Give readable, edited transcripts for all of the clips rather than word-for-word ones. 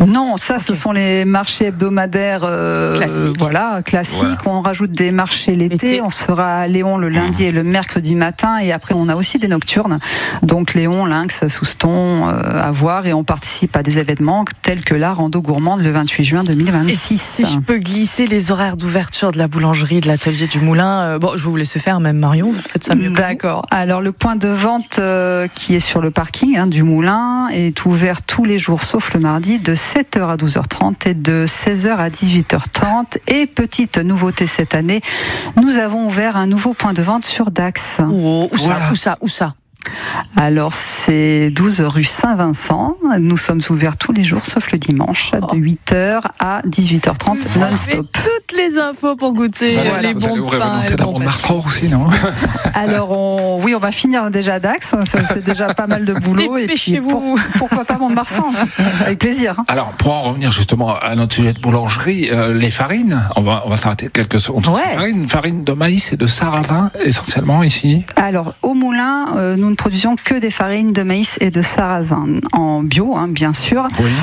Non, ça, ce sont les marchés hebdomadaires classiques. Ouais. On rajoute des marchés l'été. On sera à Léon le lundi et le mercredi matin. Et après, on a aussi des nocturnes. Donc Léon, Lynx, Souston, à voir. Et on participe à des événements tels que la rando gourmande le 28 juin 2026. Et si je peux glisser les horaires d'ouverture de la boulangerie, de l'atelier du moulin, je vais vous laisser faire, même Marion, vous faites ça mieux. D'accord. Alors le point de vente qui est sur le parking du moulin est ouvert tous les jours, sauf le mardi, de 7h à 12h30 et de 16h à 18h30. Et petite nouveauté cette année, nous avons ouvert un nouveau point de vente sur Dax. Où ça Alors c'est 12 rue Saint-Vincent. Nous sommes ouverts tous les jours sauf le dimanche de 8h à 18h30 non-stop. Toutes les infos pour goûter les bons pains et les bons Marsan aussi, non? Alors on va finir déjà à Dax, c'est déjà pas mal de boulot. Dépêchez-vous. Et puis pourquoi pas Mont-de-Marsan, avec plaisir. Alors pour en revenir justement à notre sujet de boulangerie, les farines, on va s'arrêter quelques secondes sur ces farines de maïs et de sarrasin essentiellement ici. Alors au moulin, nous ne produisons que des farines de maïs et de sarrasin en bio, bien sûr. Oui.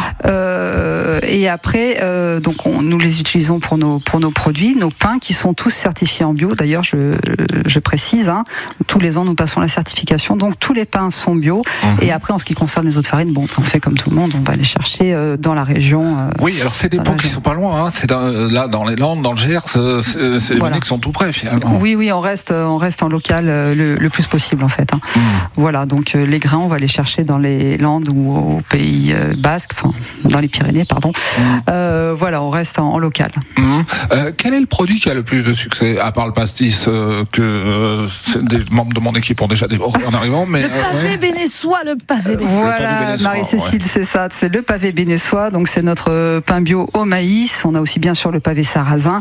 Et après, nous les utilisons pour nos produits, nos pains qui sont tous certifiés en bio. D'ailleurs, je précise, tous les ans nous passons la certification, donc tous les pains sont bio. Et après, en ce qui concerne les autres farines, on fait comme tout le monde, on va les chercher dans la région. Oui, alors c'est des pots qui sont pas loin, c'est là dans les Landes, dans le Gers, c'est les mecs qui sont tout près finalement. Oui, on reste en local le plus possible en fait. Voilà, donc les grains, on va les chercher dans les Landes ou au Pays Basque, dans les Pyrénées, pardon. Voilà, on reste en local. Quel est le produit qui a le plus de succès, à part le pastis que des membres de mon équipe ont déjà dévoré en arrivant, mais le pavé bénessois, Voilà, Marie-Cécile, c'est ça, c'est le pavé bénessois, donc c'est notre pain bio au maïs. On a aussi bien sûr le pavé sarrasin.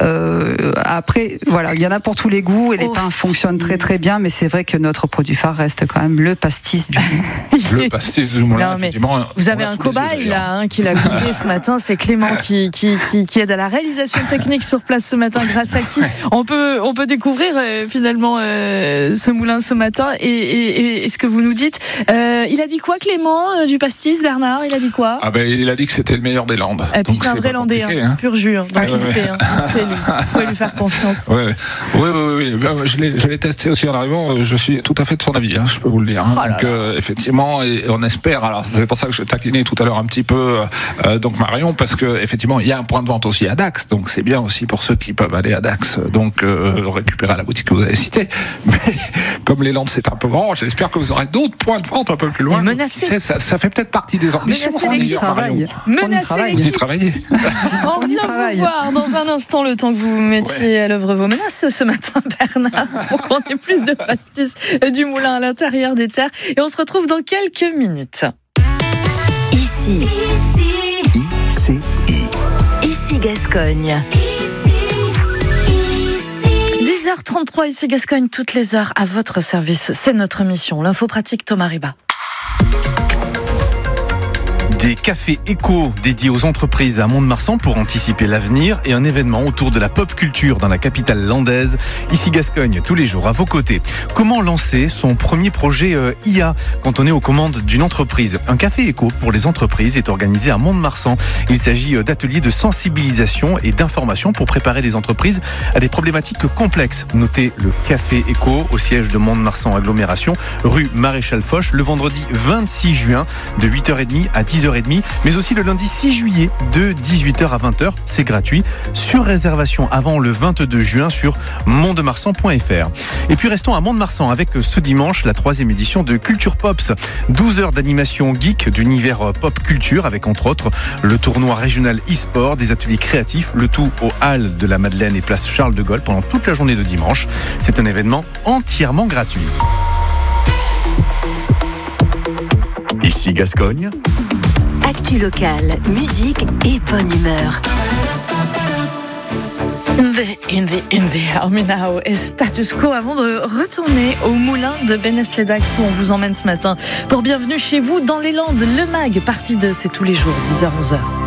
Après, voilà, il y en a pour tous les goûts et les pains fonctionnent très très bien, mais c'est vrai que notre produit phare reste quand même le pastis du moulin. Le pastis du moulin, effectivement. Vous avez un cobaye là, qui l'a goûté ce matin, c'est Clément qui aide à la réalisation technique sur place ce matin, grâce à qui on peut découvrir finalement ce moulin ce matin et ce que vous nous dites. Il a dit quoi Clément du pastis, Bernard? Il a dit quoi? Il a dit que c'était le meilleur des Landes. Et puis c'est un vrai Landais, pur jus, donc il sait, c'est lui. Vous pouvez lui faire confiance. Oui. Je l'ai testé aussi en arrivant, je suis tout à fait de son avis, je peux vous le dire. Donc effectivement, et on espère, alors c'est pour ça que je taquinais tout à l'heure un petit peu donc Marion, parce que effectivement il y a un point de vente aussi à Dax, donc c'est bien aussi pour ceux qui peuvent aller à Dax, donc récupérer à la boutique que vous avez citée. Mais comme les Landes c'est un peu grand, j'espère que vous aurez d'autres points de vente un peu plus loin. Ça fait peut-être partie des ambitions. On y travaille. Vous y travaillez. On vient vous voir dans un instant, le temps que vous mettiez à l'œuvre vos menaces ce matin, Bernard, pour qu'on ait plus de pastis du moulin à l'intérieur des terres. Et on se retrouve dans quelques minutes. Ici Gascogne. 10h33, ici Gascogne, toutes les heures à votre service. C'est notre mission. L'info pratique, Thomas Riba. Des cafés éco dédiés aux entreprises à Mont-de-Marsan pour anticiper l'avenir et un événement autour de la pop culture dans la capitale landaise. Ici Gascogne, tous les jours à vos côtés. Comment lancer son premier projet IA quand on est aux commandes d'une entreprise? Un café éco pour les entreprises est organisé à Mont-de-Marsan. Il s'agit d'ateliers de sensibilisation et d'information pour préparer les entreprises à des problématiques complexes. Notez le café éco au siège de Mont-de-Marsan Agglomération, rue Maréchal Foch, le vendredi 26 juin de 8h30 à 10h30, mais aussi le lundi 6 juillet de 18h à 20h. C'est gratuit. Sur réservation avant le 22 juin sur montdemarsan.fr. Et puis restons à Mont-de-Marsan avec ce dimanche la 3e édition de Culture Pops. 12 heures d'animation geek d'univers pop culture avec entre autres le tournoi régional e-sport, des ateliers créatifs, le tout au Halles de la Madeleine et place Charles de Gaulle pendant toute la journée de dimanche. C'est un événement entièrement gratuit. Ici Gascogne. Actu locale, musique et bonne humeur. In the Army Now et Status Quo avant de retourner au moulin de Bénesse-les-Dax où on vous emmène ce matin pour Bienvenue chez vous dans les Landes. Le MAG, partie 2, c'est tous les jours, 10h-11h.